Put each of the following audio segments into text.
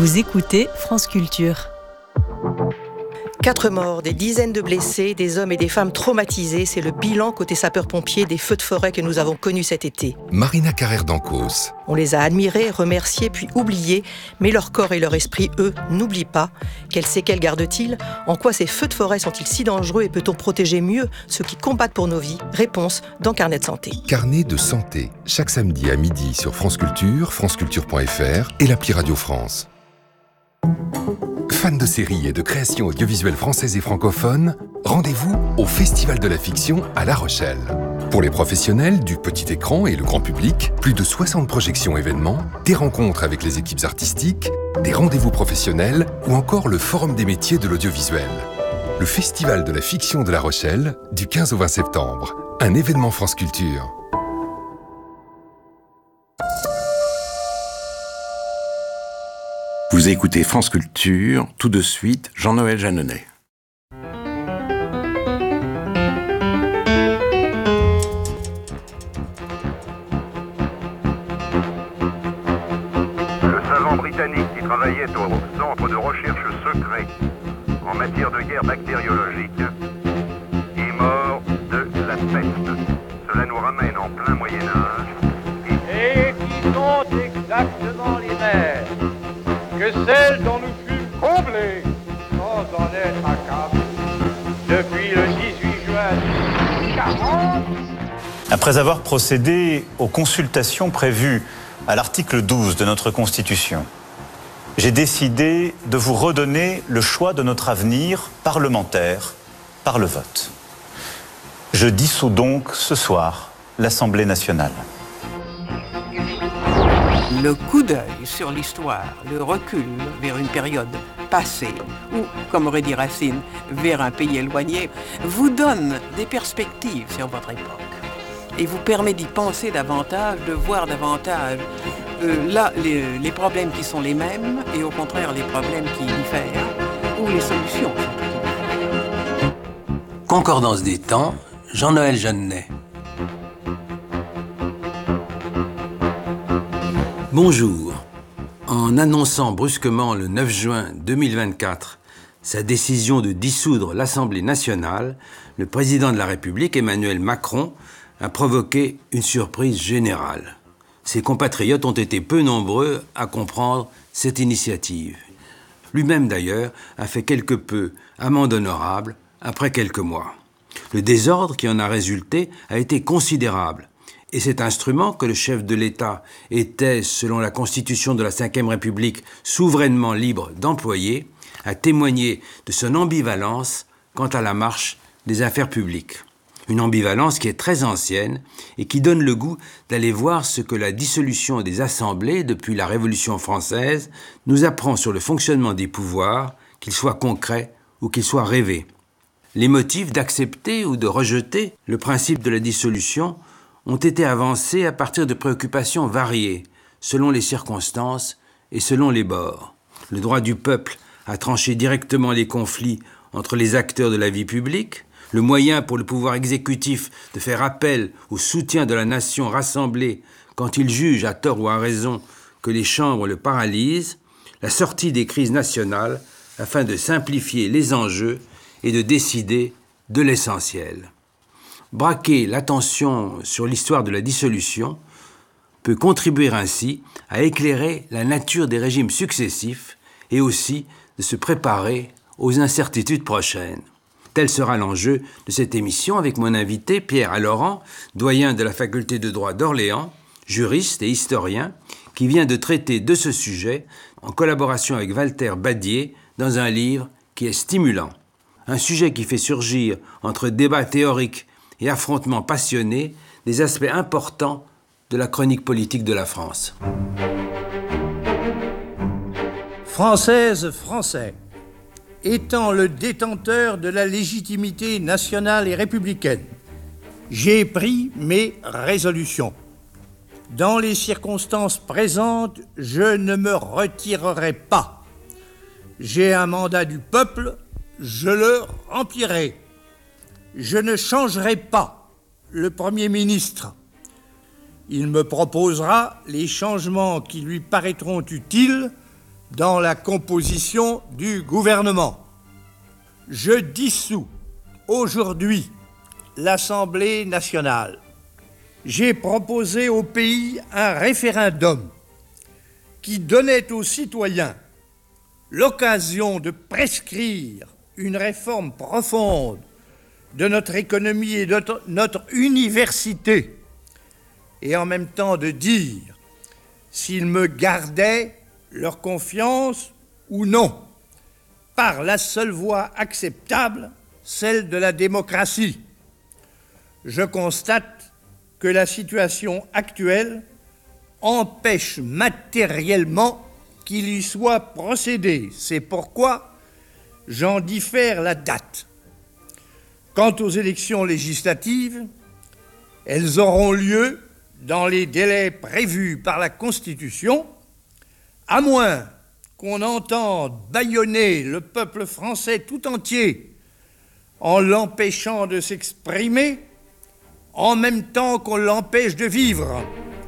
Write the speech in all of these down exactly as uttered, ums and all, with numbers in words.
Vous écoutez France Culture. Quatre morts, des dizaines de blessés, des hommes et des femmes traumatisés, c'est le bilan côté sapeurs-pompiers des feux de forêt que nous avons connus cet été. Marina Carrère d'Ancos. On les a admirés, remerciés, puis oubliés, mais leur corps et leur esprit, eux, n'oublient pas. Quelles séquelles gardent-ils ? En quoi ces feux de forêt sont-ils si dangereux et peut-on protéger mieux ceux qui combattent pour nos vies ? Réponse dans Carnet de santé. Carnet de santé, chaque samedi à midi sur France Culture, franceculture point f r et l'appli Radio France. Fans de séries et de créations audiovisuelles françaises et francophones, rendez-vous au Festival de la Fiction à La Rochelle. Pour les professionnels du petit écran et le grand public, plus de soixante projections événements, des rencontres avec les équipes artistiques, des rendez-vous professionnels ou encore le Forum des métiers de l'audiovisuel. Le Festival de la Fiction de La Rochelle, du quinze au vingt septembre. Un événement France Culture. Vous écoutez France Culture, tout de suite, Jean-Noël Jeanneney. Le savant britannique qui travaillait au centre de recherche secret en matière de guerre bactériologique est mort de la peste. Cela nous ramène en plein Moyen-Âge. Et qui sont exactement les mêmes que celles dont nous fûmes comblés, sans en être accablés, depuis le dix-huit juin mille huit cent quarante. Après avoir procédé aux consultations prévues à l'article douze de notre Constitution, j'ai décidé de vous redonner le choix de notre avenir parlementaire par le vote. Je dissous donc ce soir l'Assemblée nationale. Le coup d'œil sur l'histoire, le recul vers une période passée, ou, comme aurait dit Racine, vers un pays éloigné, vous donne des perspectives sur votre époque et vous permet d'y penser davantage, de voir davantage euh, là les, les problèmes qui sont les mêmes et au contraire les problèmes qui diffèrent, ou les solutions. Concordance des temps, Jean-Noël Jeanneney. Bonjour. En annonçant brusquement le neuf juin deux mille vingt-quatre sa décision de dissoudre l'Assemblée nationale, le président de la République, Emmanuel Macron, a provoqué une surprise générale. Ses compatriotes ont été peu nombreux à comprendre cette initiative. Lui-même d'ailleurs a fait quelque peu amende honorable après quelques mois. Le désordre qui en a résulté a été considérable. Et cet instrument que le chef de l'État était, selon la Constitution de la cinquième République, souverainement libre d'employer, a témoigné de son ambivalence quant à la marche des affaires publiques. Une ambivalence qui est très ancienne et qui donne le goût d'aller voir ce que la dissolution des assemblées depuis la Révolution française nous apprend sur le fonctionnement des pouvoirs, qu'ils soient concrets ou qu'ils soient rêvés. Les motifs d'accepter ou de rejeter le principe de la dissolution ont été avancés à partir de préoccupations variées, selon les circonstances et selon les bords. Le droit du peuple à trancher directement les conflits entre les acteurs de la vie publique, le moyen pour le pouvoir exécutif de faire appel au soutien de la nation rassemblée quand il juge, à tort ou à raison, que les chambres le paralysent, la sortie des crises nationales afin de simplifier les enjeux et de décider de l'essentiel. Braquer l'attention sur l'histoire de la dissolution peut contribuer ainsi à éclairer la nature des régimes successifs et aussi de se préparer aux incertitudes prochaines. Tel sera l'enjeu de cette émission avec mon invité Pierre Alorand, doyen de la faculté de droit d'Orléans, juriste et historien, qui vient de traiter de ce sujet en collaboration avec Walter Badier dans un livre qui est stimulant. Un sujet qui fait surgir entre débats théoriques et affrontements passionnés des aspects importants de la chronique politique de la France. Française, Français, étant le détenteur de la légitimité nationale et républicaine, j'ai pris mes résolutions. Dans les circonstances présentes, je ne me retirerai pas. J'ai un mandat du peuple, je le remplirai. Je ne changerai pas le Premier ministre. Il me proposera les changements qui lui paraîtront utiles dans la composition du gouvernement. Je dissous aujourd'hui l'Assemblée nationale. J'ai proposé au pays un référendum qui donnait aux citoyens l'occasion de prescrire une réforme profonde de notre économie et de notre université, et en même temps de dire s'ils me gardaient leur confiance ou non, par la seule voie acceptable, celle de la démocratie. Je constate que la situation actuelle empêche matériellement qu'il y soit procédé. C'est pourquoi j'en diffère la date. Quant aux élections législatives, elles auront lieu dans les délais prévus par la Constitution, à moins qu'on entende bâillonner le peuple français tout entier en l'empêchant de s'exprimer, en même temps qu'on l'empêche de vivre.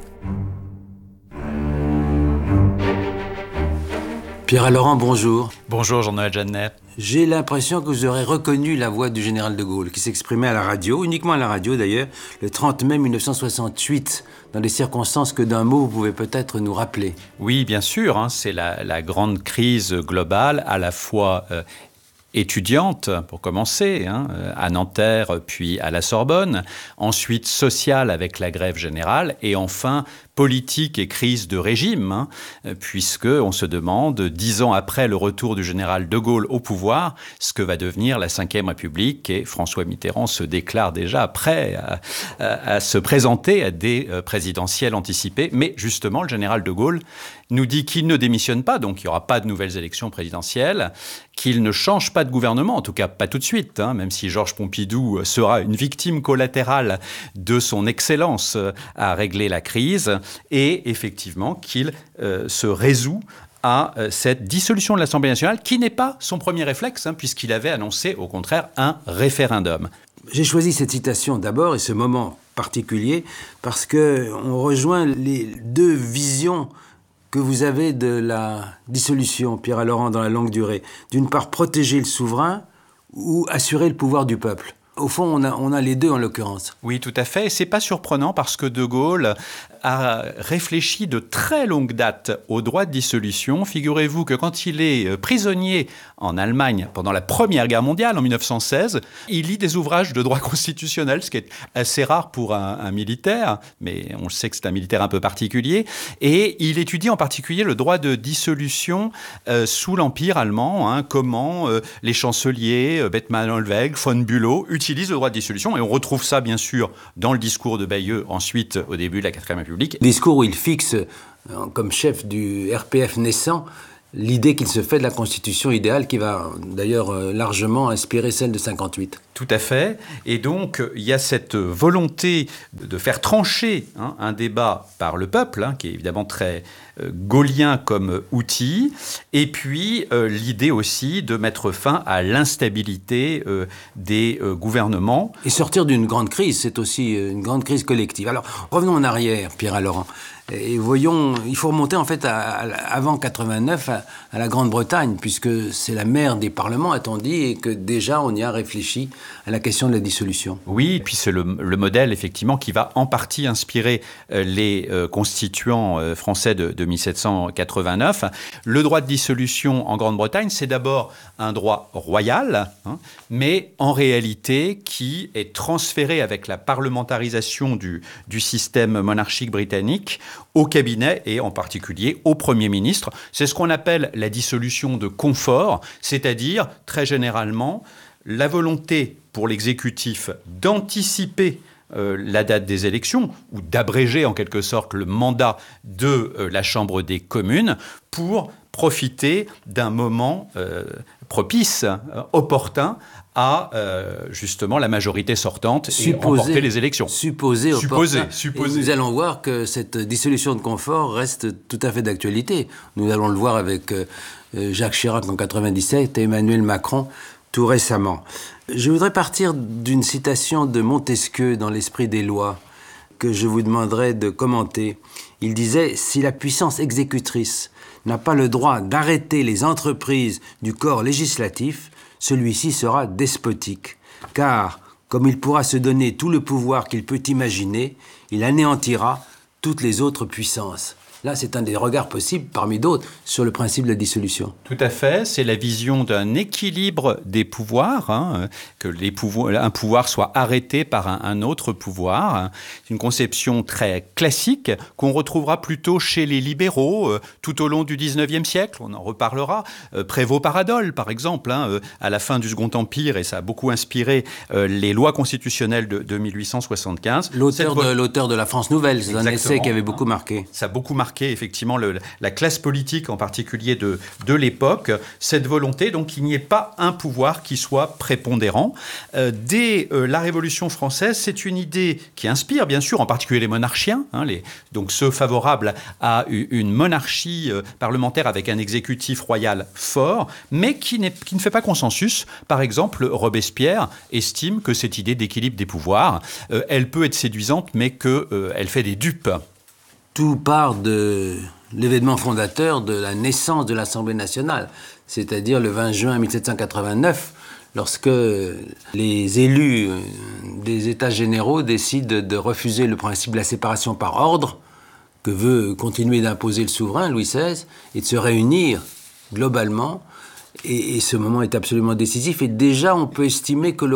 Pierre Laurent, bonjour. Bonjour Jean-Noël Jeannet. J'ai l'impression que vous aurez reconnu la voix du général de Gaulle, qui s'exprimait à la radio, uniquement à la radio d'ailleurs, le trente mai mille neuf cent soixante-huit, dans des circonstances que d'un mot vous pouvez peut-être nous rappeler. Oui, bien sûr, hein, c'est la, la grande crise globale, à la fois euh, étudiante, pour commencer, hein, à Nanterre, puis à la Sorbonne, ensuite sociale avec la grève générale, et enfin politique et crise de régime, hein, puisqu'on se demande, dix ans après le retour du général de Gaulle au pouvoir, ce que va devenir la cinquième République, et François Mitterrand se déclare déjà prêt à, à, à se présenter à des présidentielles anticipées. Mais justement, le général de Gaulle nous dit qu'il ne démissionne pas, donc il n'y aura pas de nouvelles élections présidentielles, qu'il ne change pas de gouvernement, en tout cas pas tout de suite, hein, même si Georges Pompidou sera une victime collatérale de son excellence à régler la crise, et effectivement qu'il euh, se résout à euh, cette dissolution de l'Assemblée nationale, qui n'est pas son premier réflexe, hein, puisqu'il avait annoncé au contraire un référendum. J'ai choisi cette citation d'abord et ce moment particulier parce qu'on rejoint les deux visions que vous avez de la dissolution, Pierre Laurent, dans la longue durée. D'une part, protéger le souverain ou assurer le pouvoir du peuple. Au fond, on a, on a les deux en l'occurrence. Oui, tout à fait. Et c'est pas surprenant parce que De Gaulle a réfléchi de très longue date au droit de dissolution. Figurez-vous que quand il est prisonnier en Allemagne pendant la Première Guerre mondiale, en mille neuf cent seize, il lit des ouvrages de droit constitutionnel, ce qui est assez rare pour un, un militaire, mais on sait que c'est un militaire un peu particulier. Et il étudie en particulier le droit de dissolution euh, sous l'Empire allemand, hein, comment euh, les chanceliers, euh, Bethmann-Hollweg, von Bülow, utilisent le droit de dissolution. Et on retrouve ça, bien sûr, dans le discours de Bayeux, ensuite, au début de la quatrième République. Discours où il fixe, comme chef du R P F naissant, l'idée qu'il se fait de la Constitution idéale qui va d'ailleurs largement inspirer celle de cinquante-huit. Tout à fait. Et donc, il y a cette volonté de faire trancher hein, un débat par le peuple, hein, qui est évidemment très euh, gaullien comme outil, et puis euh, l'idée aussi de mettre fin à l'instabilité euh, des euh, gouvernements. Et sortir d'une grande crise, c'est aussi une grande crise collective. Alors, revenons en arrière, Pierre Laurent. Et voyons, il faut remonter en fait à, à, avant quatre-vingt-neuf à, à la Grande-Bretagne, puisque c'est la mère des parlements, a-t-on dit, et que déjà on y a réfléchi à la question de la dissolution. Oui, et puis c'est le, le modèle effectivement qui va en partie inspirer euh, les euh, constituants euh, français de, de mille sept cent quatre-vingt-neuf. Le droit de dissolution en Grande-Bretagne, c'est d'abord un droit royal, hein, mais en réalité qui est transféré avec la parlementarisation du, du système monarchique britannique au cabinet et en particulier au Premier ministre. C'est ce qu'on appelle la dissolution de confort, c'est-à-dire très généralement la volonté pour l'exécutif d'anticiper euh, la date des élections ou d'abréger en quelque sorte le mandat de euh, la Chambre des communes pour profiter d'un moment euh, propice, euh, opportun à euh, justement la majorité sortante supposé, et remporter les élections. Supposé, supposé, opportun. supposé. Et nous allons voir que cette dissolution de confort reste tout à fait d'actualité. Nous allons le voir avec euh, Jacques Chirac en quatre-vingt-dix-sept et Emmanuel Macron tout récemment. Je voudrais partir d'une citation de Montesquieu dans l'Esprit des lois, que je vous demanderai de commenter. Il disait « Si la puissance exécutrice n'a pas le droit d'arrêter les entreprises du corps législatif, celui-ci sera despotique. Car, comme il pourra se donner tout le pouvoir qu'il peut imaginer, il anéantira toutes les autres puissances. » Là, c'est un des regards possibles, parmi d'autres, sur le principe de la dissolution. Tout à fait. C'est la vision d'un équilibre des pouvoirs, hein, que les pouvoirs, un pouvoir soit arrêté par un, un autre pouvoir. C'est une conception très classique qu'on retrouvera plutôt chez les libéraux euh, tout au long du dix-neuvième siècle. On en reparlera. Euh, Prévost-Paradol, par exemple, hein, euh, à la fin du Second Empire, et ça a beaucoup inspiré euh, les lois constitutionnelles de, de mille huit cent soixante-quinze. L'auteur de, l'auteur de La France Nouvelle, c'est un essai qui avait beaucoup marqué. Ça a beaucoup marqué effectivement le, la classe politique en particulier de, de l'époque, cette volonté donc qu'il n'y ait pas un pouvoir qui soit prépondérant. Euh, dès euh, la Révolution française, c'est une idée qui inspire bien sûr en particulier les monarchiens, hein, les, donc ceux favorables à une monarchie euh, parlementaire avec un exécutif royal fort, mais qui, n'est, qui ne fait pas consensus. Par exemple, Robespierre estime que cette idée d'équilibre des pouvoirs, euh, elle peut être séduisante, mais qu'elle euh, fait des dupes. Tout part de l'événement fondateur de la naissance de l'Assemblée nationale, c'est-à-dire le vingt juin mille sept cent quatre-vingt-neuf, lorsque les élus des États généraux décident de refuser le principe de la séparation par ordre, que veut continuer d'imposer le souverain, Louis seize, et de se réunir globalement. Et, et ce moment est absolument décisif. Et déjà, on peut estimer que le